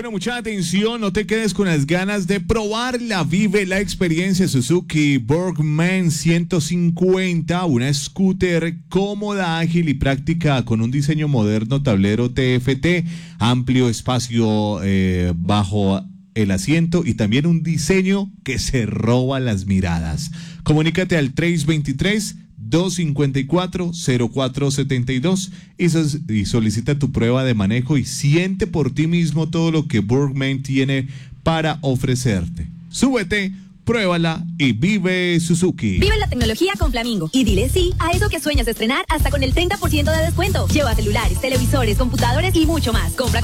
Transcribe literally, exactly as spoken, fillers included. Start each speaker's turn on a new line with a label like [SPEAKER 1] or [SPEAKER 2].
[SPEAKER 1] Bueno, mucha atención, no te quedes con las ganas de probarla. Vive la experiencia Suzuki Burgman ciento cincuenta, una scooter cómoda, ágil y práctica con un diseño moderno, tablero T F T, amplio espacio eh, bajo el asiento y también un diseño que se roba las miradas. Comunícate al tres dos tres, dos cinco cuatro, cero cuatro siete dos y, so y solicita tu prueba de manejo y siente por ti mismo todo lo que Burgman tiene para ofrecerte. Súbete, pruébala y vive Suzuki.
[SPEAKER 2] Vive la tecnología con Flamingo y dile sí a eso que sueñas estrenar hasta con el treinta por ciento de descuento. Lleva celulares, televisores, computadores y mucho más. Compra